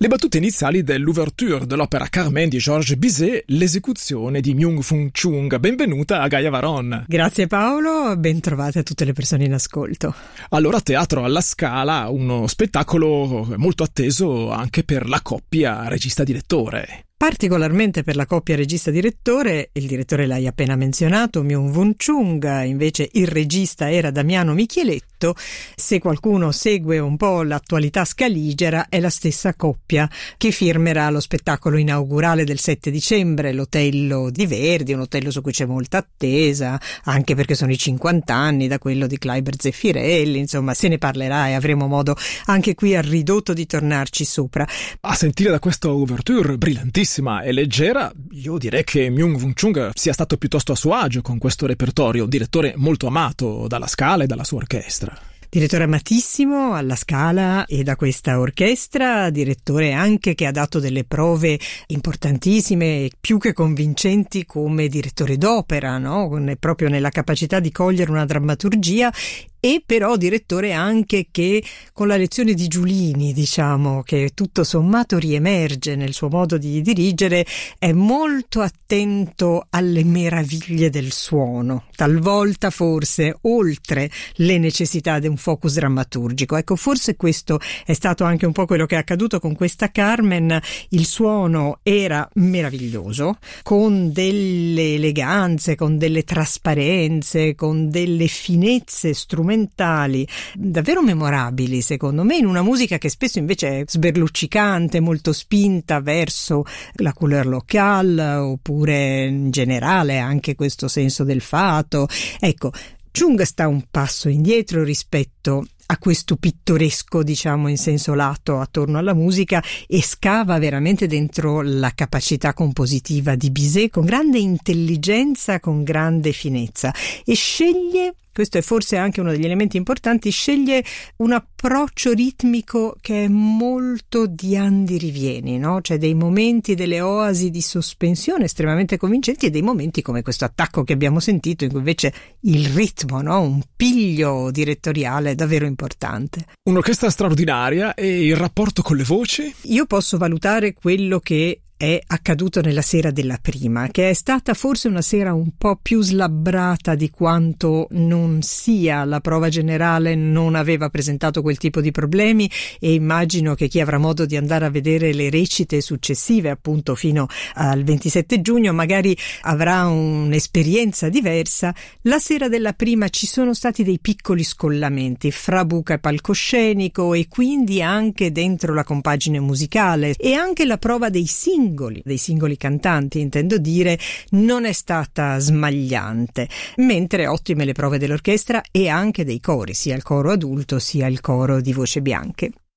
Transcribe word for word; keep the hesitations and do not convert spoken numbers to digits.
Le battute iniziali dell'ouverture dell'opera Carmen di Georges Bizet, l'esecuzione di Myung-Whun Chung. Benvenuta a Gaia Varon. Grazie Paolo, ben trovate a tutte le persone in ascolto. Allora, Teatro alla Scala, uno spettacolo molto atteso anche per la coppia regista-direttore. Particolarmente per la coppia regista-direttore, il direttore l'hai appena menzionato, Myung-Whun Chung, invece il regista era Damiano Micheletto. Se qualcuno segue un po' l'attualità scaligera, è la stessa coppia che firmerà lo spettacolo inaugurale del sette dicembre, l'Otello di Verdi, un Otello su cui c'è molta attesa, anche perché sono i cinquanta anni da quello di Kleiber Zeffirelli, insomma se ne parlerà e avremo modo anche qui a ridotto di tornarci sopra. A sentire da questa ouverture brillantissima e leggera, io direi che Myung-Whun Chung sia stato piuttosto a suo agio con questo repertorio, direttore molto amato dalla Scala e dalla sua orchestra. Direttore amatissimo alla Scala e da questa orchestra, direttore anche che ha dato delle prove importantissime, più che convincenti come direttore d'opera, no? Proprio nella capacità di cogliere una drammaturgia, e però direttore anche che con la lezione di Giulini, diciamo, che tutto sommato riemerge nel suo modo di dirigere, è molto attento alle meraviglie del suono, talvolta forse oltre le necessità di un focus drammaturgico. Ecco, forse questo è stato anche un po' quello che è accaduto con questa Carmen. Il suono era meraviglioso, con delle eleganze, con delle trasparenze, con delle finezze strumentali davvero memorabili, secondo me, in una musica che spesso invece è sberluccicante, molto spinta verso la couleur locale, oppure in generale anche questo senso del fato. Ecco, Chung sta un passo indietro rispetto a questo pittoresco, diciamo, in senso lato attorno alla musica, e scava veramente dentro la capacità compositiva di Bizet con grande intelligenza, con grande finezza, e sceglie, questo è forse anche uno degli elementi importanti, sceglie un approccio ritmico che è molto di Andi Rivieni, no? C'è dei momenti, delle oasi di sospensione estremamente convincenti, e dei momenti come questo attacco che abbiamo sentito, in cui invece il ritmo, no? Un piglio direttoriale davvero importante. Un'orchestra straordinaria, e il rapporto con le voci? Io posso valutare quello che è accaduto nella sera della prima, che è stata forse una sera un po' più slabbrata di quanto non sia. La prova generale non aveva presentato quel tipo di problemi, e immagino che chi avrà modo di andare a vedere le recite successive, appunto fino al ventisette giugno, magari avrà un'esperienza diversa. La sera della prima ci sono stati dei piccoli scollamenti fra buca e palcoscenico, e quindi anche dentro la compagine musicale, e anche la prova dei singoli dei singoli cantanti, intendo dire, non è stata smagliante, mentre ottime le prove dell'orchestra e anche dei cori, sia il coro adulto sia il coro di voci bianche.